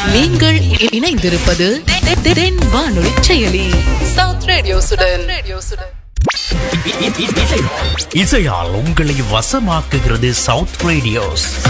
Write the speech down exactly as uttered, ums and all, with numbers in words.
நீங்கள் இணைந்திருப்பது தென் வானொலி செயலி சவுத் ரேடியோசுடன். இசையால் உங்களை வசமாக்குகிறது சவுத் ரேடியோஸ்.